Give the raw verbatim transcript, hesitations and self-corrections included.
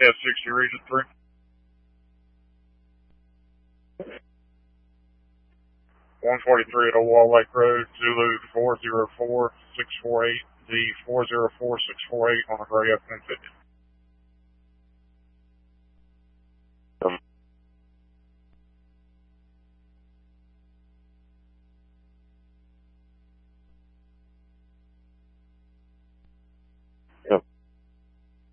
F sixty Region three. one forty-three at Old Wall Lake Road, Zulu four zero four six four eight, Z four zero four six four eight on a gray F one fifty.